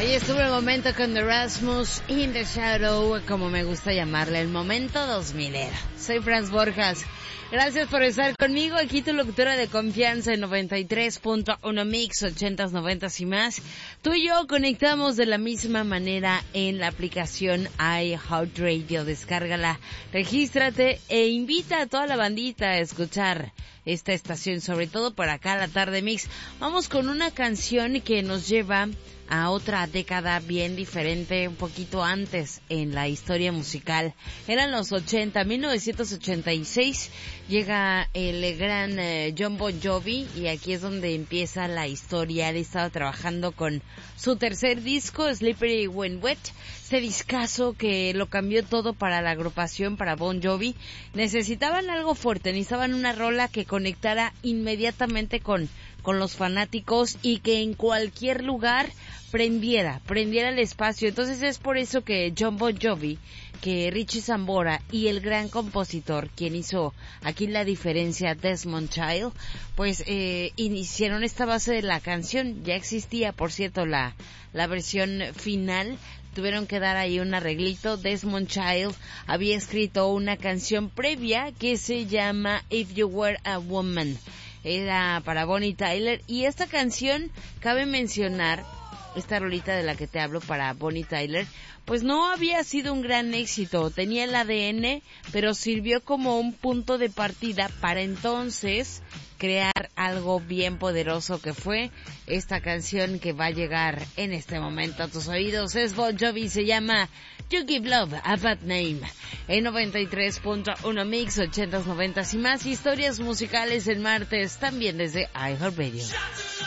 Ahí estuvo el momento con The Rasmus in the Shadow, como me gusta llamarle, el momento 2000ero. Soy Franz Borjas. Gracias por estar conmigo. Aquí tu locutora de confianza en 93.1 Mix, 80s, 90s y más. Tú y yo conectamos de la misma manera en la aplicación iHeartRadio. Descárgala, regístrate e invita a toda la bandita a escuchar esta estación, sobre todo por acá, la tarde mix. Vamos con una canción que nos lleva a otra década bien diferente, un poquito antes en la historia musical. Eran los 80, 1986, llega el gran Jon Bon Jovi, y aquí es donde empieza la historia. Él estaba trabajando con su tercer disco, Slippery When Wet, este discazo que lo cambió todo para la agrupación, para Bon Jovi. Necesitaban algo fuerte, necesitaban una rola que conectara inmediatamente con los fanáticos y que en cualquier lugar prendiera el espacio. Entonces es por eso que Jon Bon Jovi, que Richie Sambora y el gran compositor, quien hizo aquí la diferencia, Desmond Child, pues iniciaron esta base de la canción. Ya existía, por cierto, la versión final. Tuvieron que dar ahí un arreglito. Desmond Child había escrito una canción previa que se llama If You Were a Woman. Era para Bonnie Tyler, y esta canción, cabe mencionar, esta rolita de la que te hablo para Bonnie Tyler, pues no había sido un gran éxito. Tenía el ADN, pero sirvió como un punto de partida para entonces crear algo bien poderoso, que fue esta canción que va a llegar en este momento a tus oídos. Es Bon Jovi, se llama You Give Love a Bad Name. En 93.1 Mix, 80s, 90s y más. Historias musicales el martes, también desde iHeartRadio.